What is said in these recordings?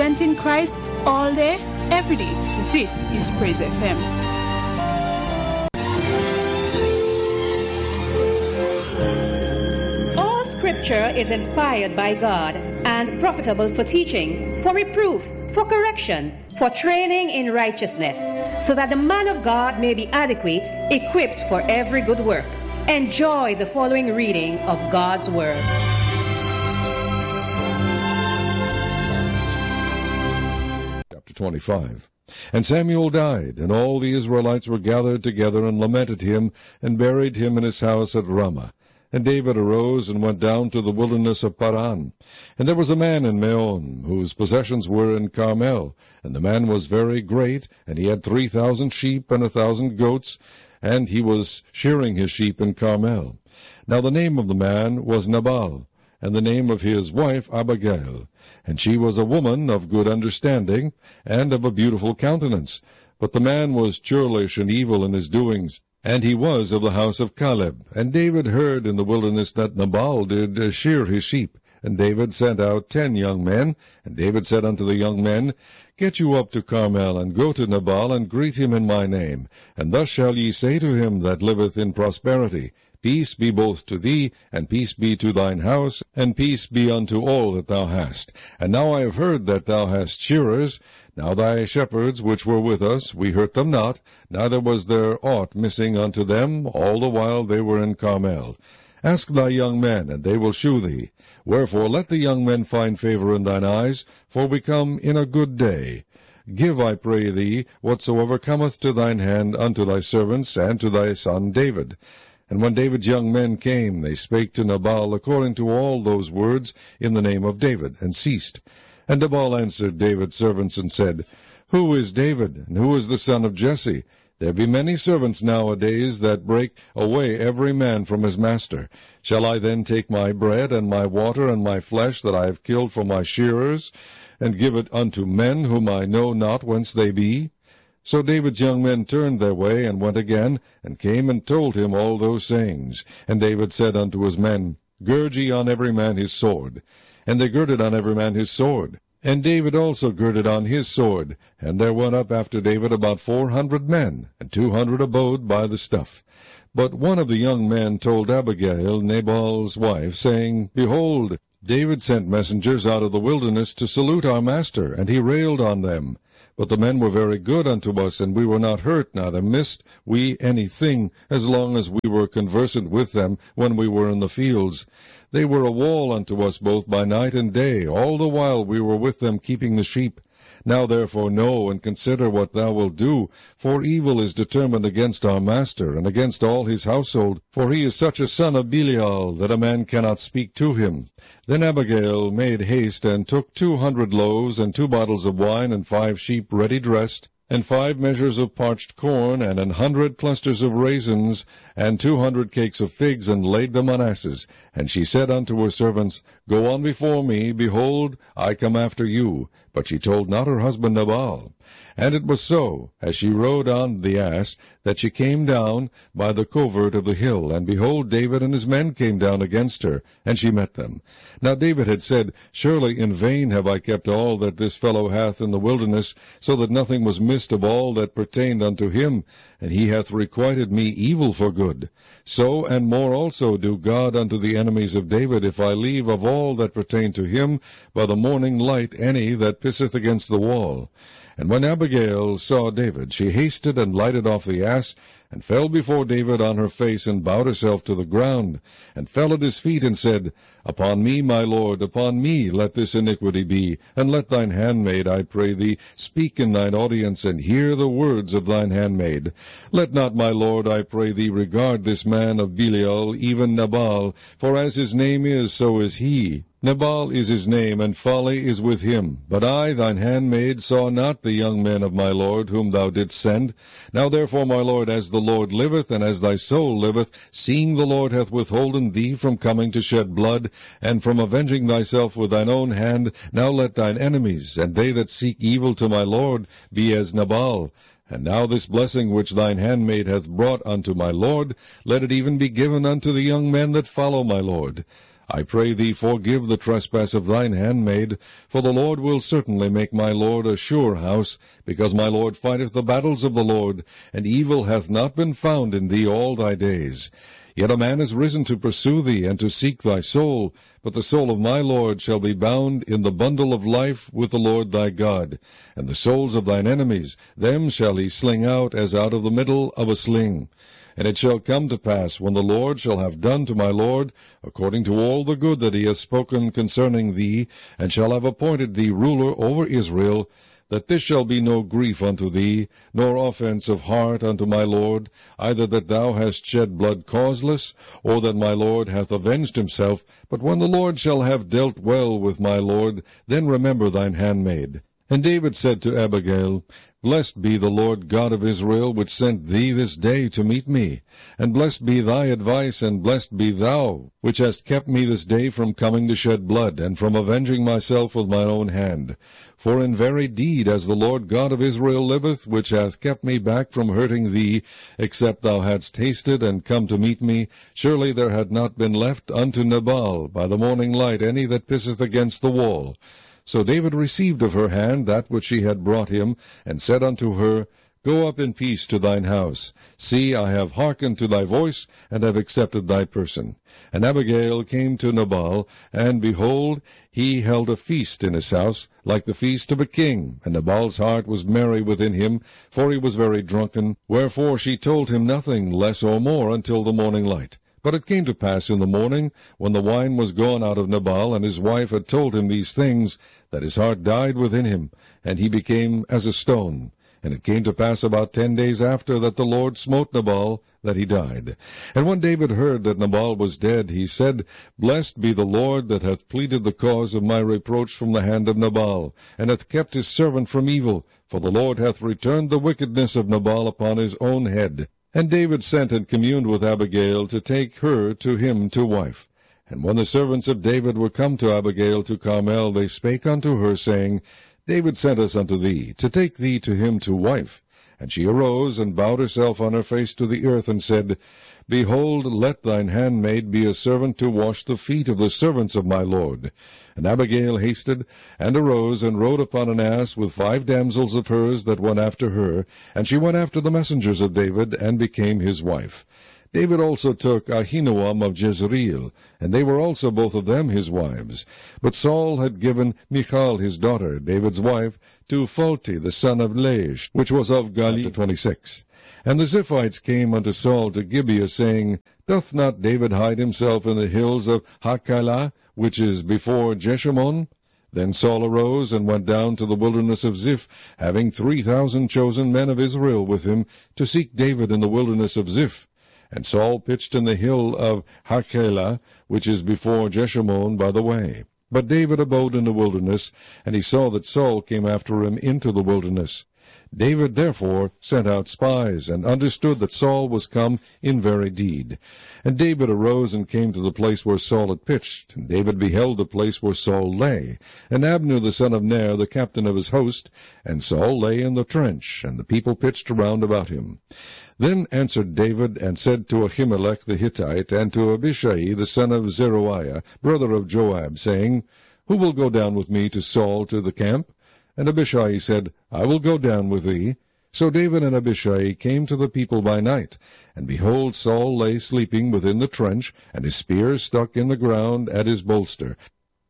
representing Christ all day, every day. This is Praise FM. All Scripture is inspired by God and profitable for teaching, for reproof, for correction, for training in righteousness, so that the man of God may be adequate, equipped for every good work. Enjoy the following reading of God's Word. Chapter 25. And Samuel died, and all the Israelites were gathered together and lamented him, and buried him in his house at Ramah. And David arose and went down to the wilderness of Paran. And there was a man in Meon, whose possessions were in Carmel. And the man was very great, and he had 3,000 sheep and 1,000 goats, and he was shearing his sheep in Carmel. Now the name of the man was Nabal, and the name of his wife Abigail. And she was a woman of good understanding, and of a beautiful countenance. But the man was churlish and evil in his doings, and he was of the house of Caleb. And David heard in the wilderness that Nabal did shear his sheep. And David sent out 10 young men. And David said unto the young men, Get you up to Carmel, and go to Nabal, and greet him in my name. And thus shall ye say to him that liveth in prosperity, Peace be both to thee, and peace be to thine house, and peace be unto all that thou hast. And now I have heard that thou hast shearers. Now thy shepherds which were with us, we hurt them not, neither was there aught missing unto them, all the while they were in Carmel. Ask thy young men, and they will shew thee. Wherefore let the young men find favor in thine eyes, for we come in a good day. Give, I pray thee, whatsoever cometh to thine hand unto thy servants, and to thy son David. And when David's young men came, they spake to Nabal according to all those words in the name of David, and ceased. And Nabal answered David's servants, and said, Who is David, and who is the son of Jesse? There be many servants nowadays that break away every man from his master. Shall I then take my bread, and my water, and my flesh that I have killed for my shearers, and give it unto men whom I know not whence they be? So David's young men turned their way, and went again, and came and told him all those sayings. And David said unto his men, Gird ye on every man his sword. And they girded on every man his sword. And David also girded on his sword. And there went up after David about 400 men, and 200 abode by the stuff. But one of the young men told Abigail, Nabal's wife, saying, Behold, David sent messengers out of the wilderness to salute our master, and he railed on them. But the men were very good unto us, and we were not hurt, neither missed we anything, as long as we were conversant with them when we were in the fields. They were a wall unto us both by night and day, all the while we were with them keeping the sheep. Now therefore know and consider what thou wilt do, for evil is determined against our master, and against all his household, for he is such a son of Belial, that a man cannot speak to him. Then Abigail made haste, and took 200 loaves, and 2 bottles of wine, and 5 sheep ready dressed, and 5 measures of parched corn, and 100 clusters of raisins, and 200 cakes of figs, and laid them on asses. And she said unto her servants, Go on before me, behold, I come after you. But she told not her husband Nabal. And it was so, as she rode on the ass, that she came down by the covert of the hill, and behold, David and his men came down against her, and she met them. Now David had said, Surely in vain have I kept all that this fellow hath in the wilderness, so that nothing was missed of all that pertained unto him, and he hath requited me evil for good. So and more also do God unto the enemies of David, if I leave of all that pertain to him by the morning light any that pisseth against the wall. And when Abigail saw David, she hasted and lighted off the ass, and fell before David on her face, and bowed herself to the ground, and fell at his feet, and said, Upon me, my lord, upon me let this iniquity be, and let thine handmaid, I pray thee, speak in thine audience, and hear the words of thine handmaid. Let not my lord, I pray thee, regard this man of Belial, even Nabal, for as his name is, so is he. Nabal is his name, and folly is with him. But I, thine handmaid, saw not the young men of my lord, whom thou didst send. Now therefore, my lord, as the Lord liveth, and as thy soul liveth, seeing the Lord hath withholden thee from coming to shed blood, and from avenging thyself with thine own hand, now let thine enemies, and they that seek evil to my lord, be as Nabal. And now this blessing which thine handmaid hath brought unto my lord, let it even be given unto the young men that follow my lord. I pray thee forgive the trespass of thine handmaid, for the Lord will certainly make my Lord a sure house, because my Lord fighteth the battles of the Lord, and evil hath not been found in thee all thy days. Yet a man is risen to pursue thee, and to seek thy soul, but the soul of my Lord shall be bound in the bundle of life with the Lord thy God. And the souls of thine enemies, them shall he sling out as out of the middle of a sling. And it shall come to pass, when the Lord shall have done to my Lord, according to all the good that he hath spoken concerning thee, and shall have appointed thee ruler over Israel, that this shall be no grief unto thee, nor offense of heart unto my Lord, either that thou hast shed blood causeless, or that my Lord hath avenged himself. But when the Lord shall have dealt well with my Lord, then remember thine handmaid. And David said to Abigail, Blessed be the Lord God of Israel, which sent thee this day to meet me. And blessed be thy advice, and blessed be thou, which hast kept me this day from coming to shed blood, and from avenging myself with mine own hand. For in very deed, as the Lord God of Israel liveth, which hath kept me back from hurting thee, except thou hadst tasted and come to meet me, surely there had not been left unto Nabal by the morning light any that pisseth against the wall. So David received of her hand that which she had brought him, and said unto her, Go up in peace to thine house. See, I have hearkened to thy voice, and have accepted thy person. And Abigail came to Nabal, and behold, he held a feast in his house, like the feast of a king. And Nabal's heart was merry within him, for he was very drunken. Wherefore she told him nothing less or more until the morning light. But it came to pass in the morning, when the wine was gone out of Nabal, and his wife had told him these things, that his heart died within him, and he became as a stone. And it came to pass about 10 days after that the Lord smote Nabal, that he died. And when David heard that Nabal was dead, he said, Blessed be the Lord that hath pleaded the cause of my reproach from the hand of Nabal, and hath kept his servant from evil, for the Lord hath returned the wickedness of Nabal upon his own head. And David sent and communed with Abigail to take her to him to wife. And when the servants of David were come to Abigail to Carmel, they spake unto her, saying, David sent us unto thee, to take thee to him to wife. And she arose, and bowed herself on her face to the earth, and said, Behold, let thine handmaid be a servant to wash the feet of the servants of my lord. And Abigail hasted, and arose, and rode upon an ass with 5 damsels of hers that went after her, and she went after the messengers of David, and became his wife. David also took Ahinoam of Jezreel, and they were also both of them his wives. But Saul had given Michal his daughter, David's wife, to Phalti the son of Laish, which was of Gilead. 26. And the Ziphites came unto Saul to Gibeah, saying, Doth not David hide himself in the hills of Hachilah, which is before Jeshimon? Then Saul arose and went down to the wilderness of Ziph, having 3,000 chosen men of Israel with him, to seek David in the wilderness of Ziph. And Saul pitched in the hill of Hachilah, which is before Jeshimon by the way. But David abode in the wilderness, and he saw that Saul came after him into the wilderness. David therefore sent out spies, and understood that Saul was come in very deed. And David arose and came to the place where Saul had pitched. And David beheld the place where Saul lay, and Abner the son of Ner, the captain of his host. And Saul lay in the trench, and the people pitched around about him. Then answered David, and said to Ahimelech the Hittite, and to Abishai the son of Zeruiah, brother of Joab, saying, Who will go down with me to Saul to the camp? And Abishai said, I will go down with thee. So David and Abishai came to the people by night. And behold, Saul lay sleeping within the trench, and his spear stuck in the ground at his bolster.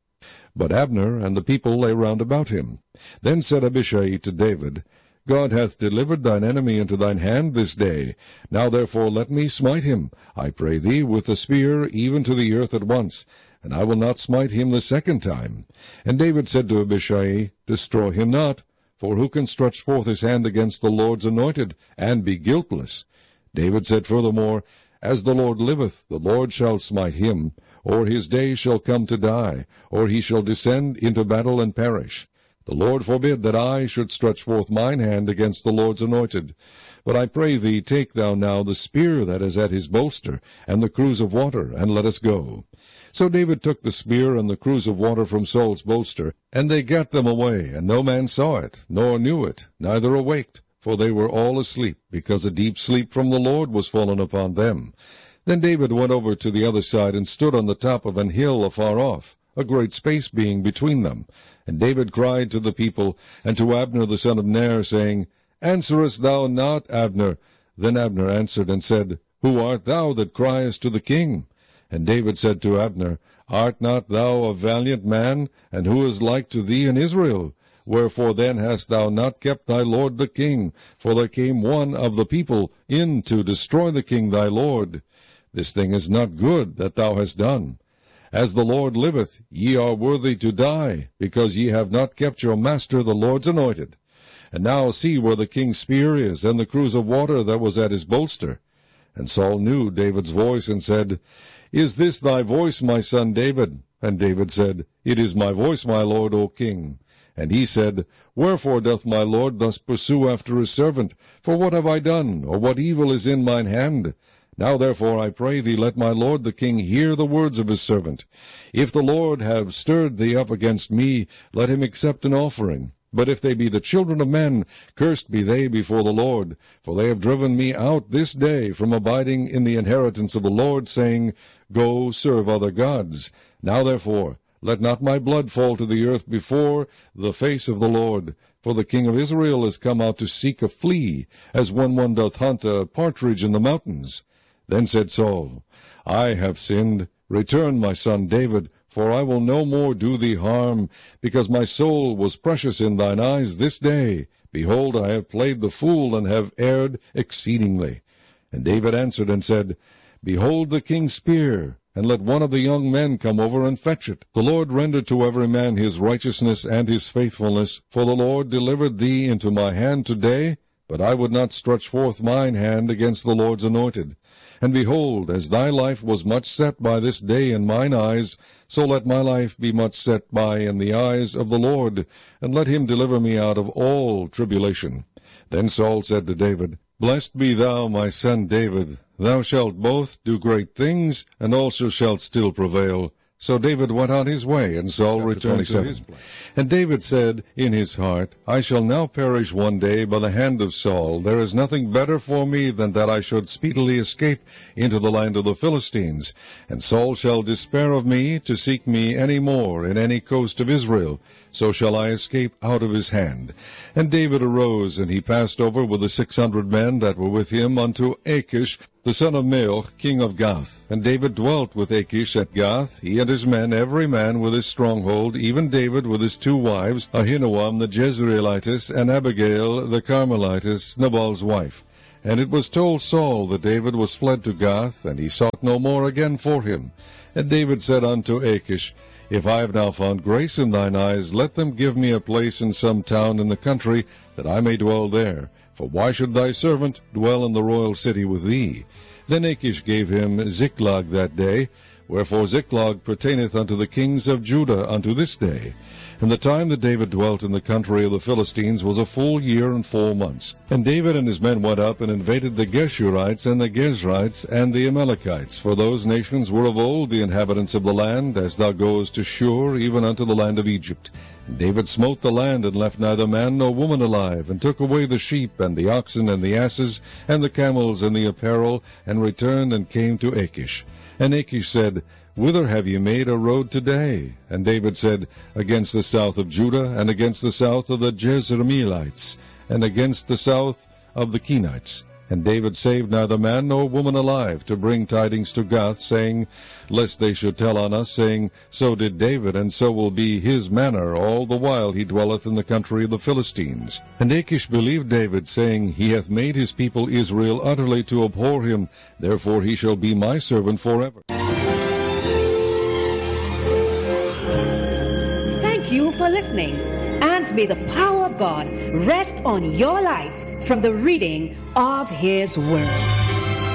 But Abner and the people lay round about him. Then said Abishai to David, God hath delivered thine enemy into thine hand this day. Now therefore let me smite him, I pray thee, with the spear, even to the earth at once, and I will not smite him the second time. And David said to Abishai, Destroy him not, for who can stretch forth his hand against the Lord's anointed, and be guiltless? David said furthermore, As the Lord liveth, the Lord shall smite him, or his day shall come to die, or he shall descend into battle and perish. The Lord forbid that I should stretch forth mine hand against the Lord's anointed. But I pray thee, take thou now the spear that is at his bolster, and the cruse of water, and let us go. So David took the spear and the cruse of water from Saul's bolster, and they gat them away, and no man saw it, nor knew it, neither awaked, for they were all asleep, because a deep sleep from the Lord was fallen upon them. Then David went over to the other side and stood on the top of an hill afar off, a great space being between them. And David cried to the people and to Abner the son of Ner, saying, Answerest thou not, Abner? Then Abner answered and said, Who art thou that criest to the king? And David said to Abner, Art not thou a valiant man? And who is like to thee in Israel? Wherefore then hast thou not kept thy lord the king? For there came one of the people in to destroy the king thy lord. This thing is not good that thou hast done. As the Lord liveth, ye are worthy to die, because ye have not kept your master the Lord's anointed. And now see where the king's spear is, and the cruse of water that was at his bolster. And Saul knew David's voice, and said, Is this thy voice, my son David? And David said, It is my voice, my lord, O king. And he said, Wherefore doth my lord thus pursue after his servant? For what have I done, or what evil is in mine hand? Now therefore I pray thee, let my lord the king hear the words of his servant. If the Lord have stirred thee up against me, let him accept an offering. But if they be the children of men, cursed be they before the Lord. For they have driven me out this day from abiding in the inheritance of the Lord, saying, Go serve other gods. Now therefore, let not my blood fall to the earth before the face of the Lord. For the king of Israel is come out to seek a flea, as when one doth hunt a partridge in the mountains. Then said Saul, I have sinned. Return, my son David, for I will no more do thee harm, because my soul was precious in thine eyes this day. Behold, I have played the fool, and have erred exceedingly. And David answered and said, Behold the king's spear, and let one of the young men come over and fetch it. The Lord render to every man his righteousness and his faithfulness, for the Lord delivered thee into my hand today, but I would not stretch forth mine hand against the Lord's anointed. And behold, as thy life was much set by this day in mine eyes, so let my life be much set by in the eyes of the Lord, and let him deliver me out of all tribulation. Then Saul said to David, Blessed be thou, my son David. Thou shalt both do great things, and also shalt still prevail. So David went on his way, and Saul returned to his place. And David said in his heart, I shall now perish one day by the hand of Saul. There is nothing better for me than that I should speedily escape into the land of the Philistines. And Saul shall despair of me to seek me any more in any coast of Israel. So shall I escape out of his hand. And David arose, and he passed over with the 600 men that were with him unto Achish, the son of Maoch, king of Gath. And David dwelt with Achish at Gath, he and his men, every man with his stronghold, even David with his 2 wives, Ahinoam the Jezreelitess, and Abigail the Carmelitess, Nabal's wife. And it was told Saul that David was fled to Gath, and he sought no more again for him. And David said unto Achish, If I have now found grace in thine eyes, let them give me a place in some town in the country, that I may dwell there. For why should thy servant dwell in the royal city with thee? Then Achish gave him Ziklag that day, wherefore Ziklag pertaineth unto the kings of Judah unto this day. And the time that David dwelt in the country of the Philistines was a full year and 4 months. And David and his men went up and invaded the Geshurites and the Gezrites and the Amalekites, for those nations were of old the inhabitants of the land, as thou goest to Shur, even unto the land of Egypt. And David smote the land, and left neither man nor woman alive, and took away the sheep, and the oxen, and the asses, and the camels, and the apparel, and returned and came to Achish. And Achish said, Whither have ye made a road today? And David said, Against the south of Judah, and against the south of the Jezreelites, and against the south of the Kenites. And David saved neither man nor woman alive, to bring tidings to Gath, saying, Lest they should tell on us, saying, So did David, and so will be his manner all the while he dwelleth in the country of the Philistines. And Achish believed David, saying, He hath made his people Israel utterly to abhor him, therefore he shall be my servant forever. Thank you for listening, and may the power of God rest on your life from the reading of His Word.